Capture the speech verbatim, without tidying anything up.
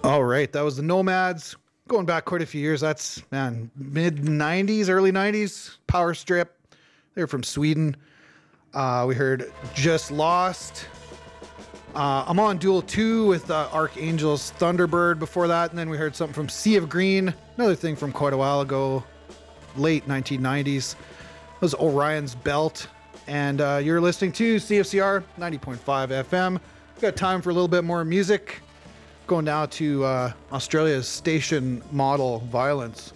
All right, that was the Nomads. Going back quite a few years. That's, man, mid nineties, early nineties. Power Strip. They're from Sweden. Uh, we heard Just Lost. Uh, I'm on Duel two with uh, Archangel's Thunderbird before that. And then we heard something from Sea of Green. Another thing from quite a while ago. Late nineteen nineties. That was Orion's Belt. And uh, you're listening to C F C R ninety point five F M. We've got time for a little bit more music. Going now to uh, Australia's station model Violence.